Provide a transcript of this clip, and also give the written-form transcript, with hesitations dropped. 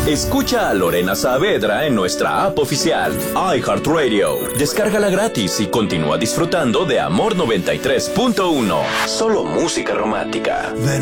Escucha a Lorena Saavedra en nuestra app oficial, iHeartRadio. Descárgala gratis y continúa disfrutando de Amor 93.1. Solo música romántica.